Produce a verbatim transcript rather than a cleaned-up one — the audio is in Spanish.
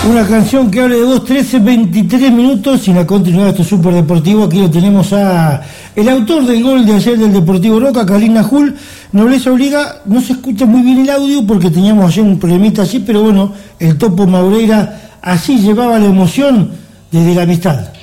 Una canción que hable de vos, trece veintitrés minutos, y la continuidad de esto súper deportivo. Aquí lo tenemos a el autor del gol de ayer del Deportivo Roca, Khalil Nahul. Nobleza obliga, no se escucha muy bien el audio porque teníamos ayer un problemita así, pero bueno, el Topo Maureira así llevaba la emoción desde la amistad.